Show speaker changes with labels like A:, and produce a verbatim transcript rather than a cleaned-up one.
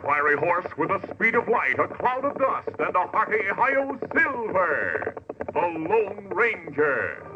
A: fiery horse with the speed of light, a cloud of dust, and a hearty Hi-Yo Silver, the Lone Ranger.